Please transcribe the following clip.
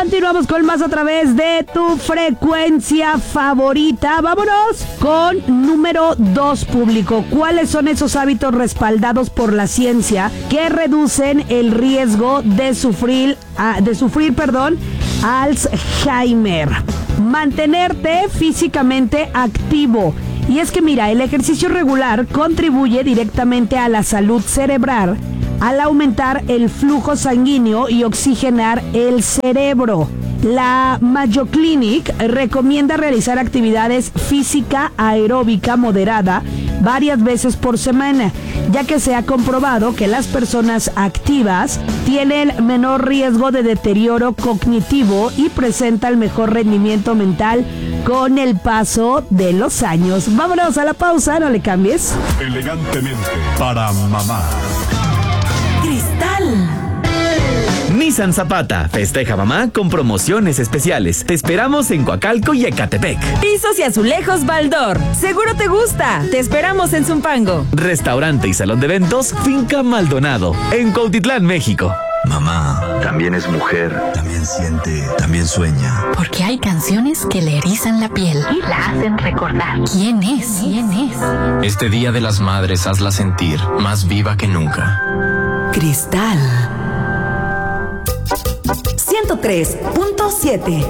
Continuamos con más a través de tu frecuencia favorita. Vámonos con número 2, público. ¿Cuáles son esos hábitos respaldados por la ciencia que reducen el riesgo de sufrir Alzheimer? Mantenerte físicamente activo. Y es que mira, el ejercicio regular contribuye directamente a la salud cerebral al aumentar el flujo sanguíneo y oxigenar el cerebro. La Mayo Clinic recomienda realizar actividades física aeróbica moderada varias veces por semana, ya que se ha comprobado que las personas activas tienen menor riesgo de deterioro cognitivo y presentan mejor rendimiento mental con el paso de los años. Vámonos a la pausa, no le cambies. Elegantemente para mamá. Cristal. Nissan Zapata festeja mamá con promociones especiales. Te esperamos en Coacalco y Ecatepec. Pisos y azulejos Baldor. Seguro te gusta. Te esperamos en Zumpango. Restaurante y salón de eventos Finca Maldonado en Cuautitlán, México. Mamá también es mujer, también siente, también sueña. Porque hay canciones que le erizan la piel y la hacen recordar quién es. Este Día de las Madres hazla sentir más viva que nunca. Cristal 103.7